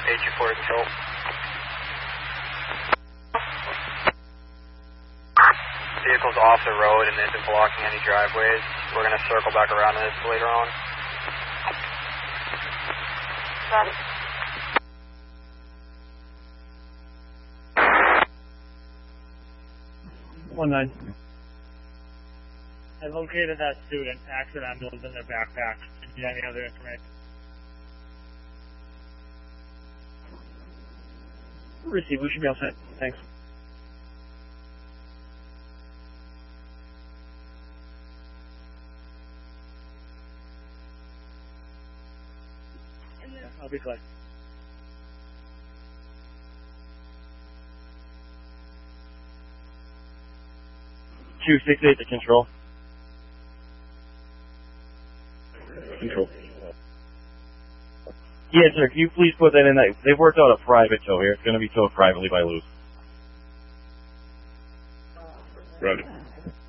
824 control. Vehicle's off the road and isn't blocking any driveways. We're going to circle back around to this later on. Got it. One nine. I located that student. Accident ambulance in their backpack. Do you need any other information? Receive. We should be all set. Thanks. I'll be glad. Two 6-8 to control. Control. Yeah, sir. Can you please put that in? They've worked out a private tow here. It's going to be towed privately by Luz. Roger.